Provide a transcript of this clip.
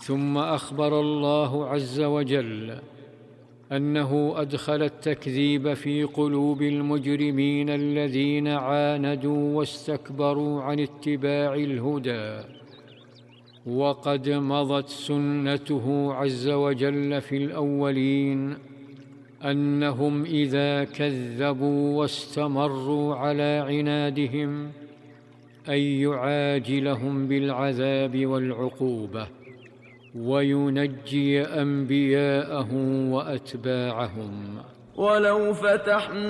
ثم أخبر الله عز وجل أنه أدخل التكذيب في قلوب المجرمين الذين عاندوا واستكبروا عن اتباع الهدى. وقد مضت سنته عز وجل في الأولين أنهم إذا كذبوا واستمروا على عنادهم أن يعاجلهم بالعذاب والعقوبة وينجي أنبياءه وأتباعهم. ولو فتحنا